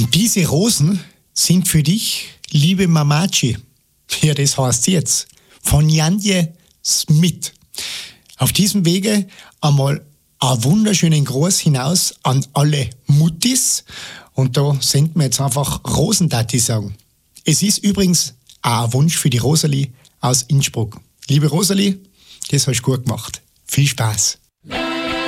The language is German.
Diese Rosen sind für dich, liebe Mamaci. Ja, das heißt jetzt. Von Janje Smith. Auf diesem Wege einmal einen wunderschönen Gruß hinaus an alle Muttis. Und da senden wir jetzt einfach Rosentati sagen. Es ist übrigens auch ein Wunsch für die Rosalie aus Innsbruck. Liebe Rosalie, das hast du gut gemacht. Viel Spaß.